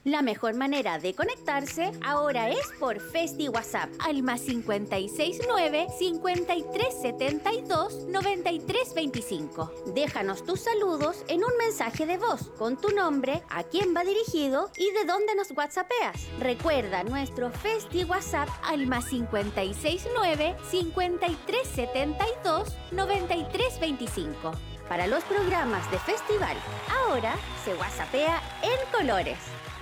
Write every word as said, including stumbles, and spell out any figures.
La mejor manera de conectarse ahora es por Festi WhatsApp al más cincuenta y seis nueve, cincuenta y tres setenta y dos, noventa y tres veinticinco. Déjanos tus saludos en un mensaje de voz con tu nombre, a quién va dirigido y de dónde nos whatsappeas. Recuerda nuestro Festi WhatsApp al más cincuenta y seis nueve, cincuenta y tres setenta y dos, noventa y tres veinticinco. Para los programas de festival, ahora se whatsappea en colores.